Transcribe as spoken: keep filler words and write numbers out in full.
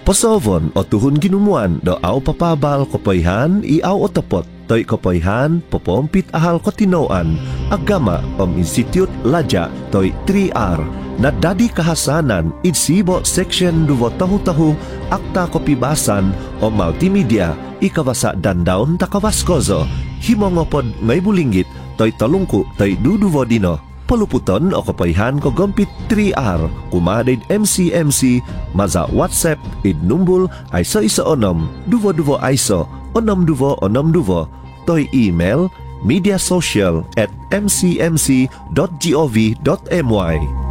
Pasovon o tuhon ginumuan do aw papabal kopayhan iaw otopot toy kopayhan popompit ahal kotinoan agama om Institute Ladya toy three R na dadi kahasanan idsibo section duwa tahu-tahu akta kopibasan o multimedia ikawasa dandaon takawaskozo himongopod ngay bulinggit toy talungku toy duduvo dino paluputon o kapayhan ko gompit three R kumadid M C M C maza WhatsApp id numbul ay so isa onom duvo duvo iso onom duvo onom duvo toy email mediasocial at m c m c dot gov dot m y.